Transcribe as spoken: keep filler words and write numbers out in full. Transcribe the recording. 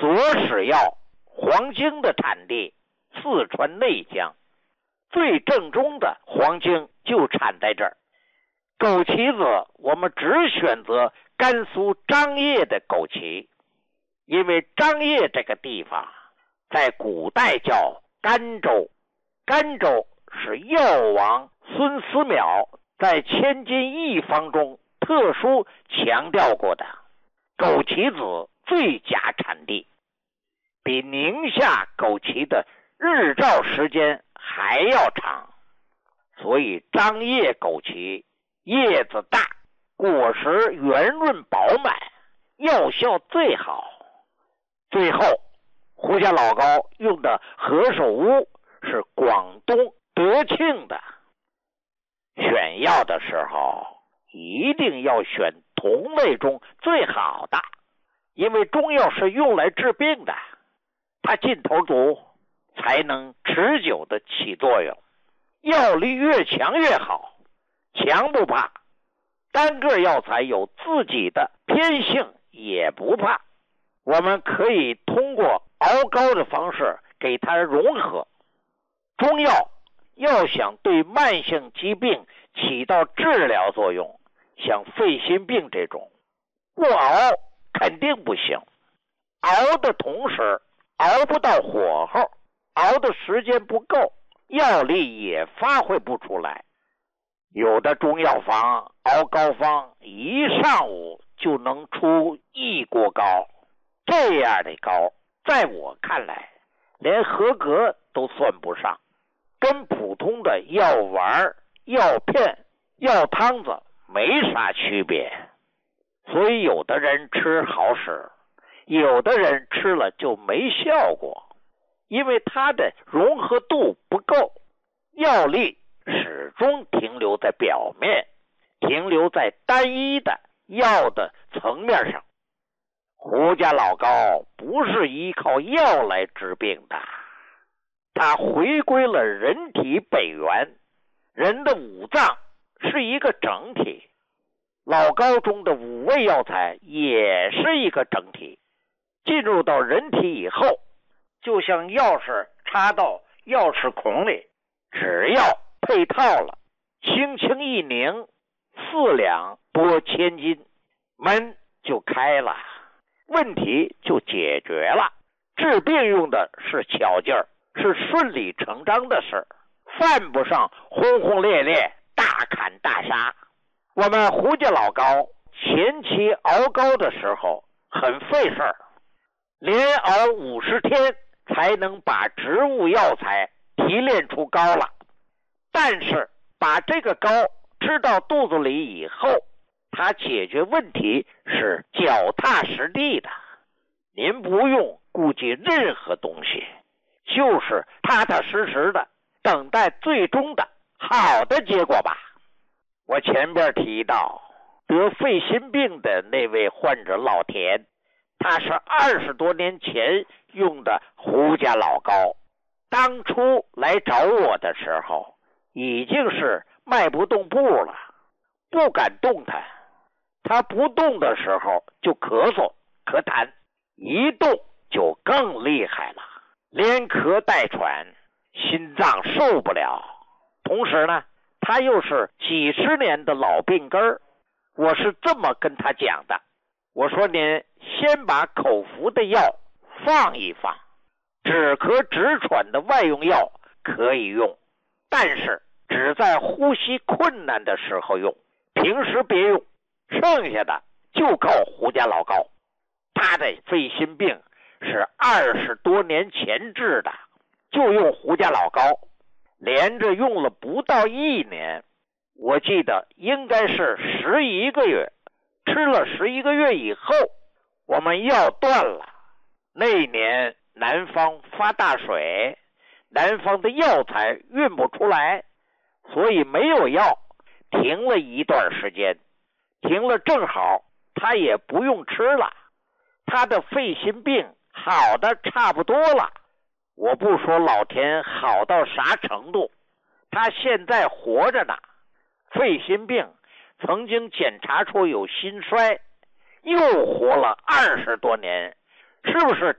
左史要黄精的产地四川内江，最正宗的黄精就产在这儿。枸杞子我们只选择甘肃张掖的枸杞，因为张掖这个地方在古代叫甘州，甘州是药王孙思邈在千金一方中特殊强调过的枸杞子最佳产地，比宁夏枸杞的日照时间还要长，所以张掖枸杞叶子大，果实圆润饱满，药效最好。最后胡家老高用的何首乌是广东德庆的。选药的时候一定要选同类中最好的，因为中药是用来治病的，它劲头足，才能持久的起作用。药力越强越好，强不怕，单个药材有自己的偏性也不怕，我们可以通过熬膏的方式给它融合。中药要想对慢性疾病起到治疗作用，像肺心病这种，不熬肯定不行。熬的同时熬不到火候，熬的时间不够，药力也发挥不出来。有的中药房熬膏方一上午就能出一锅膏，这样的膏在我看来连合格都算不上，跟普通的药丸、药片、药汤子没啥区别。所以有的人吃好使，有的人吃了就没效果，因为它的融合度不够，药力始终停留在表面，停留在单一的药的层面上。胡家老高不是依靠药来治病的，他回归了人体本源，人的五脏是一个整体，老高中的五味药材也是一个整体，进入到人体以后，就像钥匙插到钥匙孔里，只要配套了，轻轻一拧，四两拨千斤，门就开了，问题就解决了。治病用的是巧劲儿，是顺理成章的事，犯不上轰轰烈烈大砍大杀。我们胡家老高前期熬膏的时候很费事儿，连熬五十天才能把植物药材提炼出膏了。但是把这个膏吃到肚子里以后，它解决问题是脚踏实地的，您不用顾及任何东西，就是踏踏实实的等待最终的好的结果吧。我前边提到得肺心病的那位患者老田，他是二十多年前用的胡家老膏，当初来找我的时候已经是迈不动步了，不敢动弹。他不动的时候就咳嗽咳痰，一动就更厉害了，连咳带喘，心脏受不了。同时呢，他又是几十年的老病根儿，我是这么跟他讲的，我说您先把口服的药放一放，止咳止喘的外用药可以用，但是只在呼吸困难的时候用，平时别用，剩下的就靠胡家老高。他的肺心病是二十多年前治的，就用胡家老高，连着用了不到一年，我记得应该是十一个月，吃了十一个月以后，我们药断了。那一年南方发大水，南方的药材运不出来，所以没有药，停了一段时间，停了正好他也不用吃了，他的肺心病好的差不多了。我不说老田好到啥程度，他现在活着呢，肺心病曾经检查出有心衰，又活了二十多年，是不是